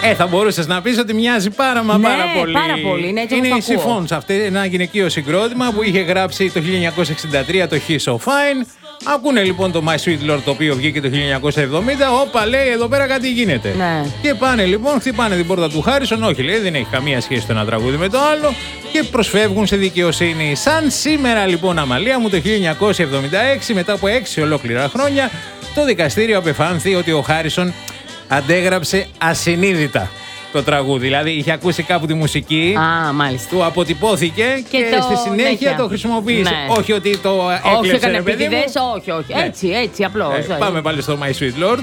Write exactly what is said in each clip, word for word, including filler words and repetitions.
Ε, θα μπορούσες να πεις ότι μοιάζει πάρα μα Ναι, πάρα πολύ. πάρα πολύ, είναι έτσι όπως Είναι το η ακούω. Siphons, αυτή, ένα γυναικείο συγκρότημα που είχε γράψει το χίλια εννιακόσια εξήντα τρία το He's So Fine. Ακούνε λοιπόν το My Sweet Lord, το οποίο βγήκε το χίλια εννιακόσια εβδομήντα. Όπα, λέει, εδώ πέρα κάτι γίνεται. Ναι. Και πάνε λοιπόν, χτυπάνε την πόρτα του Χάρισον. Όχι, λέει, δεν έχει καμία σχέση το ένα τραγούδι με το άλλο. Και προσφεύγουν σε δικαιοσύνη. Σαν σήμερα λοιπόν, Αμαλία μου, το χίλια εννιακόσια εβδομήντα έξι, μετά από έξι ολόκληρα χρόνια, το δικαστήριο απεφάνθη ότι ο Χάρισον αντέγραψε ασυνείδητα το τραγούδι. Δηλαδή είχε ακούσει κάπου τη μουσική. Α, μάλιστα. Του αποτυπώθηκε και, Και το- στη συνέχεια ναι, το χρησιμοποίησε. ναι. Όχι ότι το Όχι, έκλεψε, έκανε ρε παιδί μου. επίτηδες, όχι, όχι. Ναι. Έτσι, έτσι, απλώς. Ε, πάμε πάλι στο My Sweet Lord.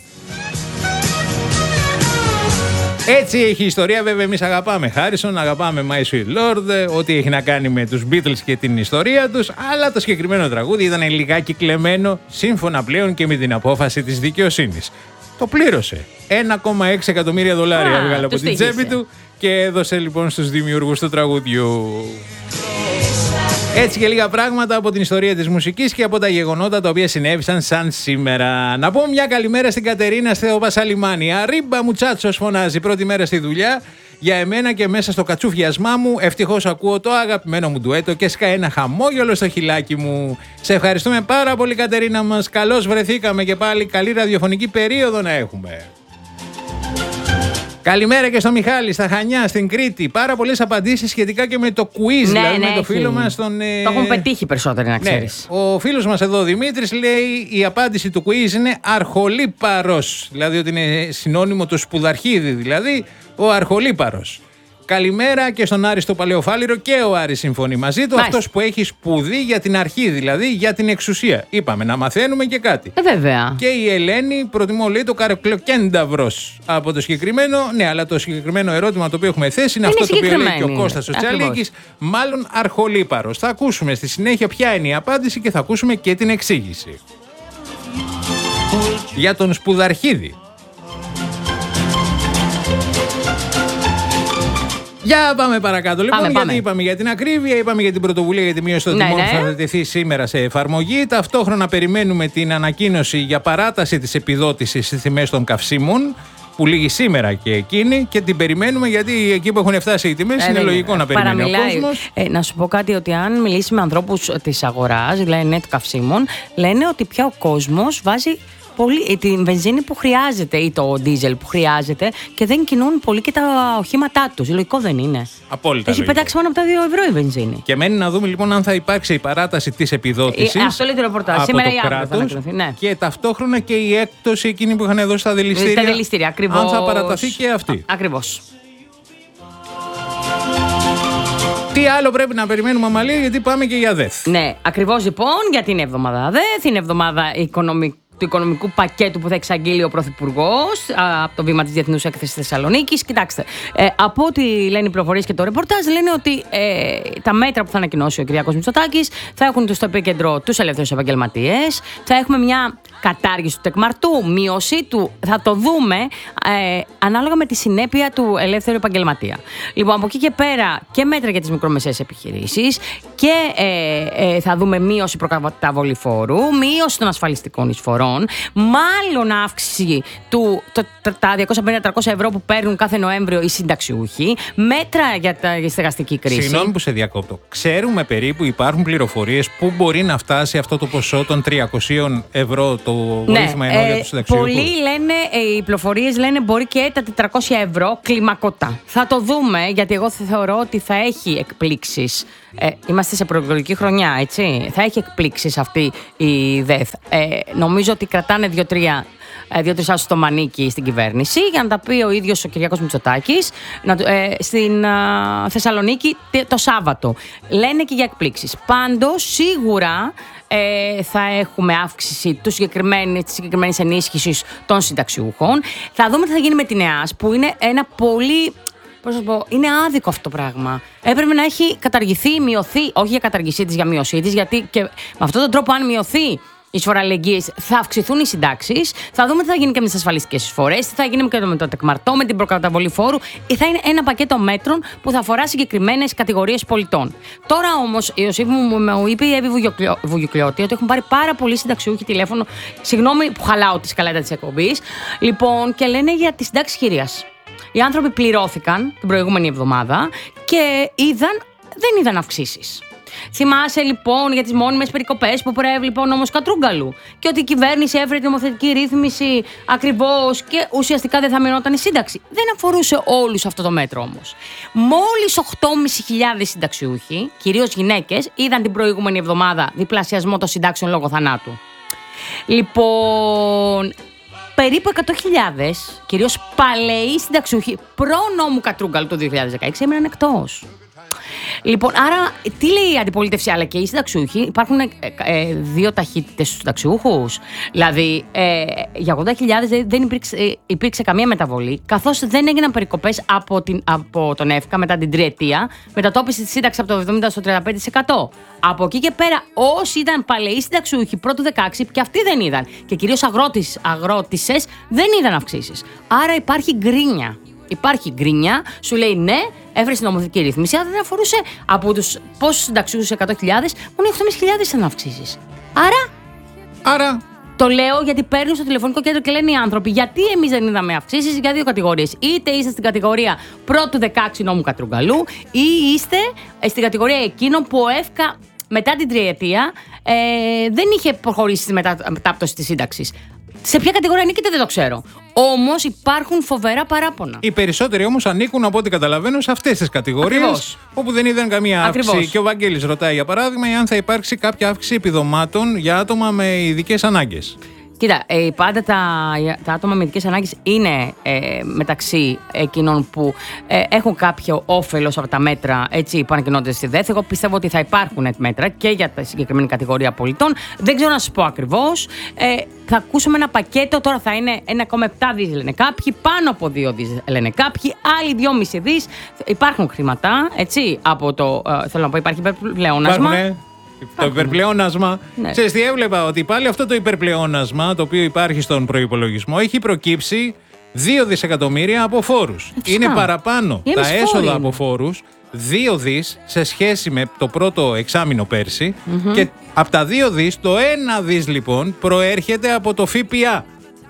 Έτσι έχει η ιστορία. Βέβαια, εμείς αγαπάμε Χάρισον, αγαπάμε My Sweet Lord, ό,τι έχει να κάνει με τους Beatles και την ιστορία τους. Αλλά το συγκεκριμένο τραγούδι ήταν λιγάκι κλεμμένο, σύμφωνα πλέον και με την απόφαση της δικαιοσύνης. Το πλήρωσε. ένα κόμμα έξι εκατομμύρια δολάρια Α, έβγαλε από τους την τύχησε. τσέπη του και έδωσε λοιπόν στους δημιουργούς του τραγουδιού. Έτσι και λίγα πράγματα από την ιστορία της μουσικής και από τα γεγονότα τα οποία συνέβησαν σαν σήμερα. Να πω μια καλημέρα στην Κατερίνα Θεοπάσα Λιμάνι. Αρίμπα μουτσάτσος φωνάζει, πρώτη μέρα στη δουλειά. Για εμένα και μέσα στο κατσούφιασμά μου, ευτυχώς ακούω το αγαπημένο μου ντουέτο και σκάει ένα χαμόγελο στο χιλάκι μου. Σε ευχαριστούμε πάρα πολύ, Κατερίνα μας. Καλώς βρεθήκαμε και πάλι. Καλή ραδιοφωνική περίοδο να έχουμε. Καλημέρα και στο Μιχάλη, στα Χανιά, στην Κρήτη. Πάρα πολλές απαντήσεις σχετικά και με το quiz, Ναι, δηλαδή ναι, με το έχει. φίλο μας τον. ε, Το έχουν πετύχει περισσότεροι, να Ναι. ξέρεις. Ο φίλος μας εδώ, Δημήτρης, λέει η απάντηση του quiz είναι αρχολύπαρος. Δηλαδή ότι είναι συνώνυμο του σπουδαρχίδι, δηλαδή ο αρχολύπαρος. Καλημέρα και στον Άρη στο Παλαιοφάλιρο, και ο Άρης συμφωνεί μαζί του. Μάλιστα. Αυτός που έχει σπουδή για την αρχή, δηλαδή για την εξουσία. Είπαμε να μαθαίνουμε και κάτι. Ε, βέβαια. Και η Ελένη προτιμώ, λέει, το καροκλοκένταυρος από το συγκεκριμένο. Ναι, αλλά το συγκεκριμένο ερώτημα το οποίο έχουμε θέσει είναι, Είναι αυτό το οποίο λέει και ο συγκεκριμένη. Κώστας ο Ακριβώς. Τσαλίκης, μάλλον αρχολύπαρος. Θα ακούσουμε στη συνέχεια ποια είναι η απάντηση και θα ακούσουμε και την εξήγηση. Για τον σπουδαρχίδη. Για πάμε παρακάτω. Λοιπόν, Πάμε, γιατί πάμε. είπαμε για την ακρίβεια, είπαμε για την πρωτοβουλία για τη μείωση των Ναι, τιμών ναι. που θα τεθεί σήμερα σε εφαρμογή. Ταυτόχρονα περιμένουμε την ανακοίνωση για παράταση της επιδότησης στις τιμές των καυσίμων, που λήγει σήμερα και εκείνη, και την περιμένουμε γιατί εκεί που έχουν φτάσει οι τιμές Ε, είναι δεν λογικό να περιμένει ο παραμιλάει. κόσμος. Ε, να σου πω κάτι, ότι αν μιλήσει με ανθρώπους της αγοράς, δηλαδή net καυσίμων, λένε ότι πια ο κόσμος βάζει πολύ, ε, την βενζίνη που χρειάζεται ή το ντίζελ που χρειάζεται και δεν κινούν πολύ και τα οχήματά τους. Λογικό δεν είναι. Απόλυτα. Έχει λογικό. πετάξει πάνω από τα δύο ευρώ η βενζίνη. Και μένει να δούμε λοιπόν αν θα υπάρξει η παράταση της επιδότησης. Ε, αυτό λέει το ρεπορτάζ. από Σήμερα το ή αύριο θα κράτος, ανακοινωθεί, ναι. και ταυτόχρονα και η έκπτωση εκείνη που είχαν δώσει στα δηληστήρια. Τα δηληστήρια, ακριβώς. Αν θα παραταθεί και αυτή. Ακριβώς. Τι άλλο πρέπει να περιμένουμε, Αμαλία, γιατί πάμε και για ΔΕΘ. Ναι, ακριβώς λοιπόν, γιατί είναι εβδομάδα ΔΕΘ, είναι εβδομάδα οικονομική. Του οικονομικού πακέτου που θα εξαγγείλει ο Πρωθυπουργός από το βήμα της Διεθνούς Έκθεσης Θεσσαλονίκης. Κοιτάξτε, ε, από ό,τι λένε οι πληροφορίες και το ρεπορτάζ, λένε ότι ε, τα μέτρα που θα ανακοινώσει ο Κυριάκος Μητσοτάκης θα έχουν στο επίκεντρο τους ελεύθερους επαγγελματίες, θα έχουμε μια κατάργηση του τεκμαρτού, μείωση του, θα το δούμε ε, ανάλογα με τη συνέπεια του ελεύθερου επαγγελματία. Λοιπόν, από εκεί και πέρα και μέτρα για τις μικρομεσαίες επιχειρήσεις και ε, ε, θα δούμε μείωση προκαταβολή φόρου, μείωση των ασφαλιστικών εισφορών, μάλλον αύξηση του, το, τα, τα διακόσια πενήντα με τριακόσια ευρώ που παίρνουν κάθε Νοέμβριο οι συνταξιούχοι, μέτρα για, τα, για τη στεγαστική κρίση. Συγγνώμη που σε διακόπτω. Ξέρουμε περίπου, υπάρχουν πληροφορίες πού μπορεί να φτάσει αυτό το ποσό των τριακόσια ευρώ το βοήθημα, ναι, ενώ ε, για τους συνταξιούχους. πολλοί λένε, ε, οι πληροφορίες λένε μπορεί και τα τετρακόσια ευρώ κλιμακωτά. Θα το δούμε, γιατί εγώ θεωρώ ότι θα έχει εκπλήξεις. Ε, είμαστε σε προεκλογική χρονιά, έτσι. Θα έχει εκπλήξεις αυτή η ΔΕΘ. Ε, νομίζω ότι κρατάνε δύο-τρία δύο-τρεις άσους στο μανίκι στην κυβέρνηση για να τα πει ο ίδιος ο Κυριάκος Μητσοτάκης να, ε, στην α, Θεσσαλονίκη το Σάββατο. Λένε και για εκπλήξεις. Πάντως, σίγουρα ε, θα έχουμε αύξηση του συγκεκριμένη, της συγκεκριμένης ενίσχυσης των συνταξιούχων. Θα δούμε τι θα γίνει με την ΕΑΣ, που είναι ένα πολύ... Πώς να πω, είναι άδικο αυτό το πράγμα. Έπρεπε να έχει καταργηθεί, μειωθεί, όχι για καταργησή της, για μείωσή της, γιατί και με αυτόν τον τρόπο, αν μειωθεί η εισφορά αλληλεγγύης, θα αυξηθούν οι συντάξεις. Θα δούμε τι θα γίνει και με τις ασφαλιστικές εισφορές, τι θα γίνει και με το τεκμαρτό, με την προκαταβολή φόρου. Θα είναι ένα πακέτο μέτρων που θα αφορά συγκεκριμένες κατηγορίες πολιτών. Τώρα όμως, η Ιωσήφ μου, μου είπε η Εύη Βουγιουκλιώτη ότι έχουν πάρει πάρα πολλοί συνταξιούχοι τηλέφωνο. Συγγνώμη που χαλάω τη σκαλέτα της εκπομπής. Λοιπόν, και λένε για τη συντάξη χειρίας. Οι άνθρωποι πληρώθηκαν την προηγούμενη εβδομάδα και είδαν, δεν είδαν αυξήσεις. Θυμάσαι λοιπόν για τις μόνιμες περικοπές που προέβλεπε ο νόμος Κατρούγκαλου και ότι η κυβέρνηση έφερε τη νομοθετική ρύθμιση ακριβώς και ουσιαστικά δεν θα μειωνόταν η σύνταξη. Δεν αφορούσε όλους αυτό το μέτρο όμως. Μόλις οκτώ χιλιάδες πεντακόσιοι συνταξιούχοι, κυρίως γυναίκες, είδαν την προηγούμενη εβδομάδα διπλασιασμό των συντάξεων λόγω θανάτου. Λοιπόν, περίπου εκατό χιλιάδες, κυρίως παλαιοί συνταξιούχοι προ-νόμου Κατρούγκαλου το δύο χιλιάδες δεκαέξι, έμειναν εκτός. Λοιπόν, άρα, τι λέει η αντιπολίτευση, αλλά και οι συνταξιούχοι, υπάρχουν ε, ε, δύο ταχύτητες στους συνταξιούχους. Δηλαδή, ε, για ογδόντα χιλιάδες δεν υπήρξε, ε, υπήρξε καμία μεταβολή, καθώς δεν έγιναν περικοπές από, την, από τον ΕΦΚΑ μετά την τριετία, μετατόπιση της σύνταξης από το εβδομήντα στο τριάντα πέντε τοις εκατό. Από εκεί και πέρα, όσοι ήταν παλαιοί συνταξιούχοι πρώτου δεκαέξι, και αυτοί δεν είδαν. Και κυρίως αγρότης, αγρότησες δεν είδαν αυξήσεις. Άρα υπάρχει γκρίνια. Υπάρχει γκρίνια, σου λέει ναι, έφερε στην νομοθετική ρύθμιση, αλλά δεν αφορούσε από τους πόσους συνταξιούχους εκατό χιλιάδες, μόνο οκτώ χιλιάδες πεντακόσιοι ήταν αυξήσεις. Άρα. Άρα. Το λέω γιατί παίρνουν στο τηλεφωνικό κέντρο και λένε οι άνθρωποι, γιατί εμείς δεν είδαμε αυξήσεις για δύο κατηγορίες. Είτε είστε στην κατηγορία πρώτου δεκαέξι νόμου Κατρούγκαλου, ή είστε στην κατηγορία εκείνων που ο ΕΦΚΑ μετά την τριετία ε, δεν είχε προχωρήσει στη μετάπτωση της σύνταξης. Σε ποια κατηγορία ανήκετε δεν το ξέρω. Όμως υπάρχουν φοβερά παράπονα. Οι περισσότεροι όμως ανήκουν, από ό,τι καταλαβαίνω, σε αυτές τις κατηγορίες. Ακριβώς. Όπου δεν είδαν καμία αύξηση. Ακριβώς. Και ο Βαγγέλης ρωτάει, για παράδειγμα, αν θα υπάρξει κάποια αύξηση επιδομάτων για άτομα με ειδικές ανάγκες. Κοίτα, ε, πάντα τα, τα άτομα με ειδικές ανάγκες είναι ε, μεταξύ εκείνων που ε, έχουν κάποιο όφελος από τα μέτρα, έτσι, που ανακοινώνται στη ΔΕΘ. Εγώ πιστεύω ότι θα υπάρχουν μέτρα και για τη συγκεκριμένη κατηγορία πολιτών. Δεν ξέρω να σας πω ακριβώς. Ε, θα ακούσουμε ένα πακέτο, τώρα θα είναι ένα κόμμα επτά δις λένε κάποιοι, πάνω από δύο δις λένε κάποιοι, άλλοι δυόμισι δις. Υπάρχουν χρήματα, έτσι, από το, ε, θέλω να πω, υπάρχει πλεόνασμα. Το υπερπλεόνασμα. Ναι. Ξέρεις τι έβλεπα, ότι πάλι αυτό το υπερπλεόνασμα το οποίο υπάρχει στον προϋπολογισμό έχει προκύψει δύο δισεκατομμύρια από φόρους. Φυσικά. Είναι παραπάνω τα έσοδα είναι. από φόρους, δύο δις σε σχέση με το πρώτο εξάμηνο πέρσι, mm-hmm. και από τα δύο δις το ένα δις λοιπόν προέρχεται από το ΦΠΑ.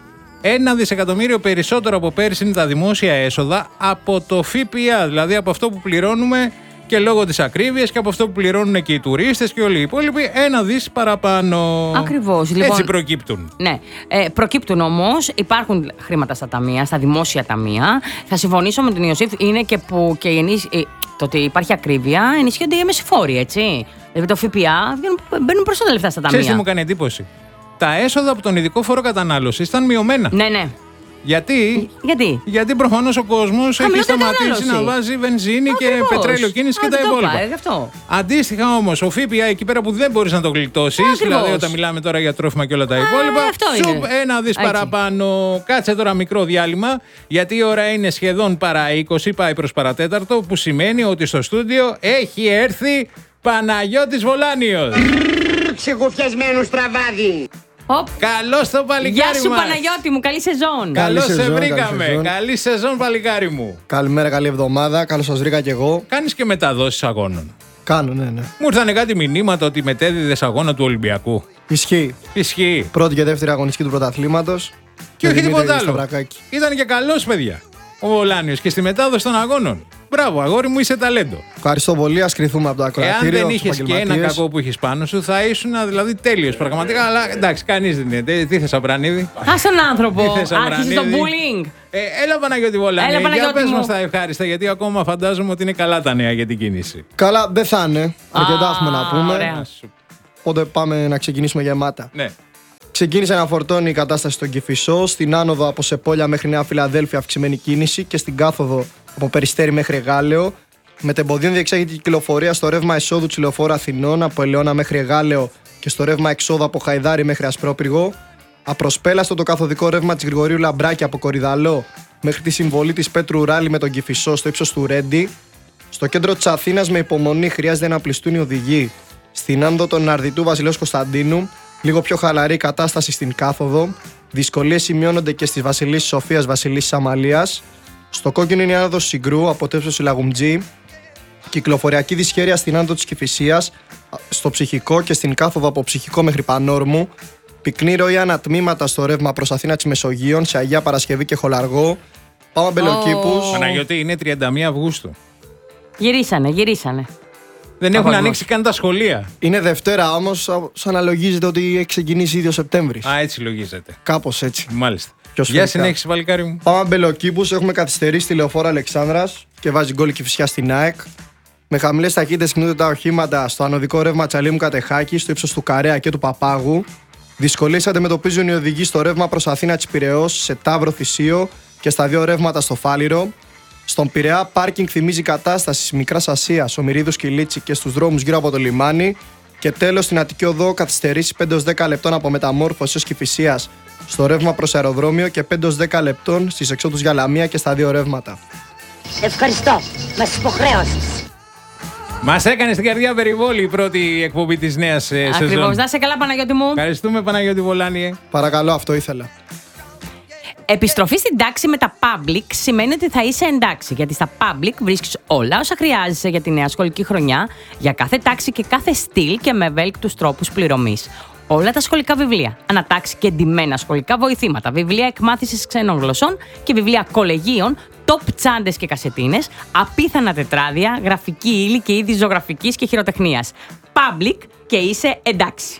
Ένα δισεκατομμύριο περισσότερο από πέρσι είναι τα δημόσια έσοδα από το ΦΠΑ, δηλαδή από αυτό που πληρώνουμε και λόγω της ακρίβειας και από αυτό που πληρώνουν και οι τουρίστες και όλοι οι υπόλοιποι, ένα δις παραπάνω. Ακριβώς. Έτσι λοιπόν, προκύπτουν. Ναι. Ε, προκύπτουν όμως, υπάρχουν χρήματα στα ταμεία, στα δημόσια ταμεία. Θα συμφωνήσω με τον Ιωσήφ, είναι και που και ενίσ... το ότι υπάρχει ακρίβεια, ενισχύονται οι έμεσοι φόροι, έτσι. Δηλαδή το ΦΠΑ μπαίνουν περισσότερα λεφτά στα ταμεία. Ξέρεις τι μου κάνει εντύπωση. Τα έσοδα από τον ειδικό φόρο κατανάλωσης ήταν μειωμένα. Ναι, ναι. Γιατί? Γιατί? Γιατί προφανώς ο κόσμος έχει σταματήσει να βάζει βενζίνη. Ακριβώς. Και πετρέλαιο κίνηση και τα υπόλοιπα. Αντίστοιχα όμως, ο ΦΠΑ εκεί πέρα που δεν μπορείς να το γλιτώσεις, δηλαδή όταν μιλάμε τώρα για τρόφιμα και όλα τα υπόλοιπα, σουπ, ένα δις παραπάνω. Κάτσε τώρα μικρό διάλειμμα, γιατί η ώρα είναι σχεδόν παρά είκοσι, πάει προς παρατέταρτο, που σημαίνει ότι στο στούντιο έχει έρθει Παναγιώτης Βολάνιος. Ξεγουφιασμένος τραβάδι. Καλώς το παλικάρι Γεια σου μας. Παναγιώτη μου, καλή σεζόν. Καλώς σε βρήκαμε. Καλή, καλή σεζόν, παλικάρι μου. Καλημέρα, καλή εβδομάδα. Καλώς σας βρήκα κι εγώ. Κάνεις και μεταδόσεις αγώνων? Κάνω, ναι, ναι. Μου ήρθανε κάτι μηνύματα ότι μετέδιδες αγώνα του Ολυμπιακού. Ισχύει. Ισχύει. Πρώτη και δεύτερη αγωνιστική του πρωταθλήματος. Και όχι τίποτα άλλο. Ήταν και καλός, παιδιά, ο Βολάνιος και στη μετάδοση των αγώνων. Μπράβο, αγόρι μου, είσαι ταλέντο. Ευχαριστώ πολύ. Ας κρυθούμε από το ακροατήριο. Εάν δεν είχες και ένα κακό που είχες πάνω σου, θα ήσουν δηλαδή τέλειος πραγματικά. Αλλά εντάξει, κανείς δεν είναι. Τι θες, Απρανίδη? Ας τον άνθρωπο. Άρχισε το bullying. Ε, έλα Παναγιώτη Βολάνη. Για πες μας τα ευχάριστα, γιατί ακόμα φαντάζομαι ότι είναι καλά τα νέα για την κίνηση. Καλά, δεν θα είναι. Αρκετά έχουμε να πούμε. Ωραία. Οπότε πάμε να ξεκινήσουμε γεμάτα. Ναι. Ξεκίνησε να φορτώνει η κατάσταση στον Κηφισό, στην άνοδο από Σεπόλια μέχρι Νέα Φιλαδέλφια αυξημένη κίνηση και στην κάθοδο από Περιστέρι μέχρι Εγάλεο. Μετεμποδίων διεξάγεται η κυκλοφορία στο ρεύμα εσόδου της λεωφόρου Αθηνών από Ελαιώνα μέχρι Εγάλεο και στο ρεύμα εξόδου από Χαϊδάρι μέχρι Ασπρόπυργο. Απροσπέλαστο το καθοδικό ρεύμα της Γρηγορίου Λαμπράκη από Κορυδαλό μέχρι τη συμβολή της Πέτρου Ράλη με τον Κηφισό στο ύψος του Ρέντι. Στο κέντρο της Αθήνας με υπομονή χρειάζεται να πληστούν οι οδηγοί. Στην άνοδο των Αρδιτού Βασιλέως Κωνσταντίνου, λίγο πιο χαλαρή κατάσταση στην κάθοδο. Δυσκολίες σημειώνονται και στις Βασιλίσσης Σοφίας Βασιλίσσης Αμαλίας. Στο κόκκινο είναι η άνοδος Συγκρού από Τέψος Λαγουμτζή. Κυκλοφοριακή δυσχέρεια στην άνοδο της Κηφισίας, στο Ψυχικό και στην κάθοδο από Ψυχικό μέχρι Πανόρμου. Πυκνή ροή ανατμήματα στο ρεύμα προς Αθήνα της Μεσογείων, σε Αγία Παρασκευή και Χολαργό. Πάμε Μπελοκήπους. Ω. Παναγιώτη, είναι τριάντα μία Αυγούστου. Γυρίσανε, γυρίσανε. Δεν έχουν κόσμος. ανοίξει καν τα σχολεία. Είναι Δευτέρα όμως, σαν να λογίζεται ότι έχει ξεκινήσει ήδη ο Σεπτέμβρης. Α, έτσι λογίζεται. Κάπως έτσι. Μάλιστα. Πιο Γεια σφαιρικά. συνέχιση, παλικάρι μου. Πάμε Μπελοκήπους, έχουμε καθυστερήσει τη Λεωφόρο Αλεξάνδρας και βάζει γκολ η Κηφισιά στην ΑΕΚ. Με χαμηλές ταχύτητες κινούνται τα οχήματα στο ανωδικό ρεύμα Τσαλίμου Κατεχάκη, στο ύψος του Καρέα και του Παπάγου. Δυσκολίες αντιμετωπίζουν οι οδηγοί στο ρεύμα προς Αθήνα της Πειραιώς, σε Ταύρο Θησίο και στα δύο ρεύματα στο Φάληρο. Στον Πειραιά, πάρκινγκ θυμίζει κατάσταση Μικράς Ασίας, Ομηρίδους Κιλίτσι και στους δρόμους γύρω από το λιμάνι. Και τέλος, στην Αττική Οδό, καθυστερήσει πέντε έως δέκα λεπτών από Μεταμόρφωση έως Κηφισίας στο ρεύμα προς αεροδρόμιο και πέντε έως δέκα λεπτών στις εξόδους για Λαμία και στα δύο ρεύματα. Ευχαριστώ. Μας υποχρέωσες. Μας έκανε στην καρδιά περιβόλη η πρώτη εκπομπή της νέας ε, Ακριβώς. σεζόν. Να σε καλά, Παναγιώτη μου. Ευχαριστούμε, Παναγιώτη Βολάνιε. Παρακαλώ, αυτό ήθελα. Επιστροφή στην τάξη με τα public σημαίνει ότι θα είσαι εντάξει. Γιατί στα public βρίσκεις όλα όσα χρειάζεσαι για τη νέα σχολική χρονιά, για κάθε τάξη και κάθε στυλ και με ευέλικτους τρόπους πληρωμής. Όλα τα σχολικά βιβλία, ανατάξει και εντυμμένα σχολικά βοηθήματα, βιβλία εκμάθησης ξένων γλωσσών και βιβλία κολεγίων, top τσάντες και κασετίνες, απίθανα τετράδια, γραφική ύλη και είδη ζωγραφικής και χειροτεχνίας. Public και είσαι εντάξει.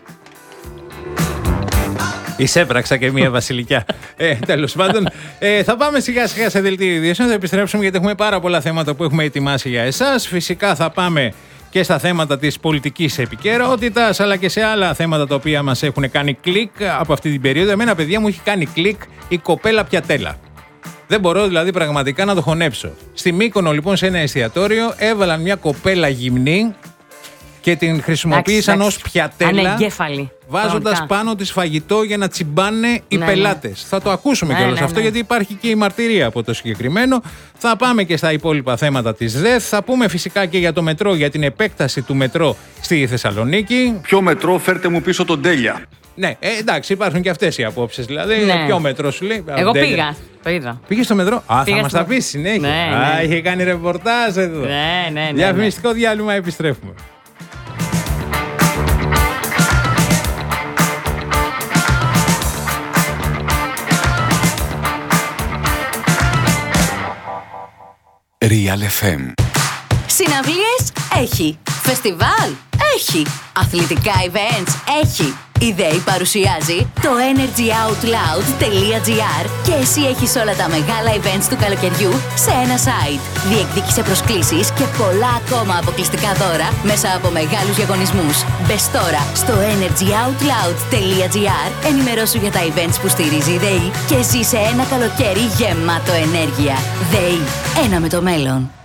Εισέπραξα και μία βασιλικιά. ε, τέλος πάντων, ε, θα πάμε σιγά σιγά σε δελτίο ειδήσεων. Θα επιστρέψουμε γιατί έχουμε πάρα πολλά θέματα που έχουμε ετοιμάσει για εσάς. Φυσικά θα πάμε και στα θέματα της πολιτικής επικαιρότητας, αλλά και σε άλλα θέματα τα οποία μας έχουν κάνει κλικ από αυτή την περίοδο. Εμένα, παιδιά, μου έχει κάνει κλικ η κοπέλα Πιατέλα. Δεν μπορώ δηλαδή πραγματικά να το χωνέψω. Στη Μύκονο, λοιπόν, σε ένα εστιατόριο έβαλαν μια κοπέλα γυμνή και την χρησιμοποίησαν ως πιατέλα, ανεγκέφαλη. βάζοντας Πραγματικά. πάνω της φαγητό για να τσιμπάνε οι Ναι, πελάτες. ναι. Θα το ακούσουμε Ναι, κιόλας ναι, αυτό, ναι. γιατί υπάρχει και η μαρτυρία από το συγκεκριμένο. Θα πάμε και στα υπόλοιπα θέματα της ΔΕΘ. Θα πούμε φυσικά και για το μετρό, για την επέκταση του μετρό στη Θεσσαλονίκη. Ποιο μετρό, φέρτε μου πίσω τον Τέλεια. Ναι, ε, εντάξει, υπάρχουν και αυτές οι απόψεις. Δηλαδή, Ναι. ποιο μετρό σου λέει. Εγώ Τέλεια. πήγα. Το είδα. Πήγε στο μετρό. Α, Πήγα θα μας στο- τα πεις συνέχεια. Ναι, Α, ναι. είχε κάνει ρεπορτάζ εδώ. Ναι, ναι, ναι, ναι. Διαφημιστικό διάλειμμα, επιστρέφουμε. Real εφ εμ. Συναυλίες έχει. Φεστιβάλ έχει. Αθλητικά events έχει. Η ΔΕΗ παρουσιάζει το energyoutloud.gr και εσύ έχεις όλα τα μεγάλα events του καλοκαιριού σε ένα site. Διεκδίκησε προσκλήσεις και πολλά ακόμα αποκλειστικά δώρα μέσα από μεγάλους διαγωνισμούς. Μπες τώρα στο energyoutloud.gr, ενημερώσου για τα events που στηρίζει η ΔΕΗ και ζήσε ένα καλοκαίρι γεμάτο ενέργεια. ΔΕΗ, ένα με το μέλλον.